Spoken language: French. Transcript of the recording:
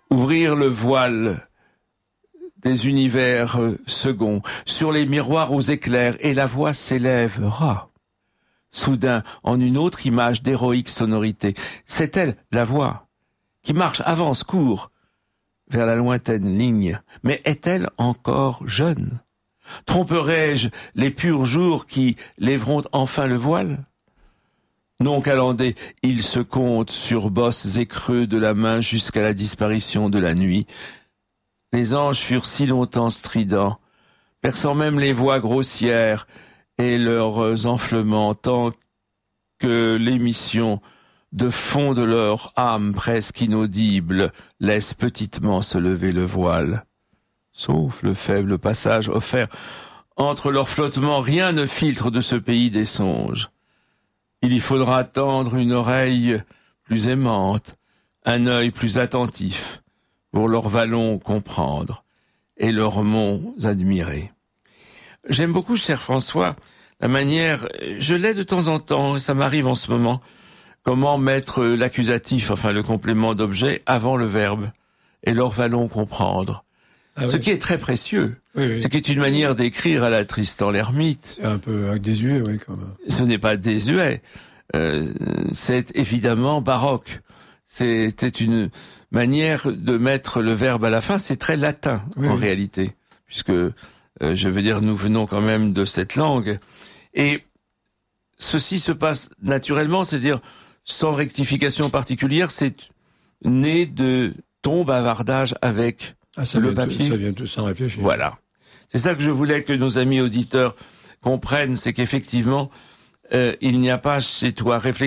Ouvrir le voile des univers seconds, sur les miroirs aux éclairs, et la voix s'élèvera. Soudain, en une autre image d'héroïque sonorité. C'est elle, la voix, qui marche, avance, court, vers la lointaine ligne. Mais est-elle encore jeune? Tromperai-je les purs jours qui lèveront enfin le voile? Non, Calandé, il se compte sur bosses et creux de la main jusqu'à la disparition de la nuit. Les anges furent si longtemps stridents, perçant même les voix grossières et leurs enflements, tant que l'émission de fond de leur âme presque inaudible laisse petitement se lever le voile. Sauf le faible passage offert entre leurs flottements, rien ne filtre de ce pays des songes. Il y faudra tendre une oreille plus aimante, un œil plus attentif, pour leurs vallons comprendre et leurs monts admirer. J'aime beaucoup, cher François, la manière, je l'ai de temps en temps, et ça m'arrive en ce moment, comment mettre l'accusatif, enfin le complément d'objet, avant le verbe, et leurs vallons comprendre. Ah ce qui est très précieux. Oui. Ce qui est une manière d'écrire à la Tristan l'Hermite. C'est un peu désuet, oui, quand même. Ce n'est pas désuet. C'est évidemment baroque. C'était une manière de mettre le verbe à la fin. C'est très latin, en réalité. Puisque, je veux dire, nous venons quand même de cette langue. Et ceci se passe naturellement, c'est-à-dire sans rectification particulière. C'est né de ton bavardage avec le papier. Ça vient tout sans réfléchir. Voilà. C'est ça que je voulais que nos amis auditeurs comprennent, c'est qu'effectivement, il n'y a pas chez toi réflexion.